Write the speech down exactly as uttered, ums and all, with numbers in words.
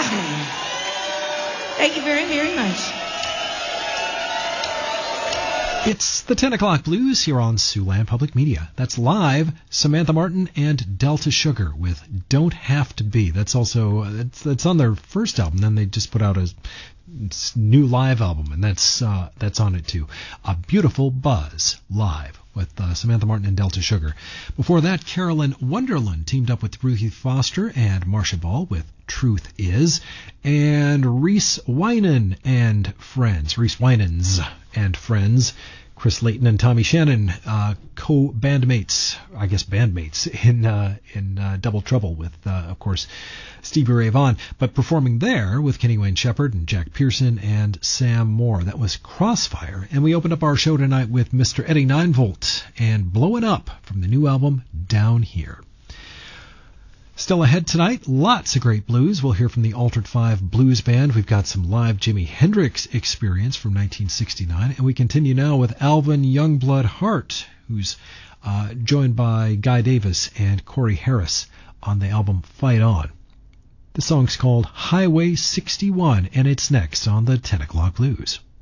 Osmond. Thank you very, very much. It's the ten o'clock Blues here on Siouxland Public Media. That's live, Samantha Martin and Delta Sugar with Don't Have to Be. That's also, that's, that's on their first album. Then they just put out a new live album, and that's uh, that's on it too. A Beautiful Buzz live with uh, Samantha Martin and Delta Sugar. Before that, Carolyn Wonderland teamed up with Ruthie Foster and Marcia Ball with Truth Is, and Reese Winan and Friends, Reese Winans and Friends, Chris Layton and Tommy Shannon, uh, co-bandmates, I guess bandmates, in uh, in uh, Double Trouble with, uh, of course, Stevie Ray Vaughan, but performing there with Kenny Wayne Shepherd and Jack Pearson and Sam Moore. That was Crossfire. And we opened up our show tonight with Mister Eddie Ninevolt and Blowin' Up from the new album Down Here. Still ahead tonight, lots of great blues. We'll hear from the Altered Five Blues Band. We've got some live Jimi Hendrix experience from nineteen sixty-nine. And we continue now with Alvin Youngblood Hart, who's uh, joined by Guy Davis and Corey Harris on the album Fight On. The song's called Highway sixty-one, and it's next on the ten o'clock Blues.